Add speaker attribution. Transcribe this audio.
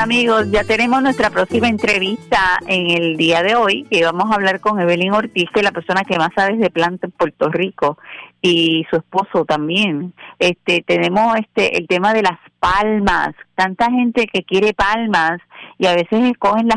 Speaker 1: amigos, ya tenemos nuestra próxima entrevista en el día de hoy, que vamos a hablar con Evelyn Ortiz, que es la persona que más sabe de plantas en Puerto Rico, y su esposo también. Tenemos el tema de las palmas, tanta gente que quiere palmas y a veces escogen las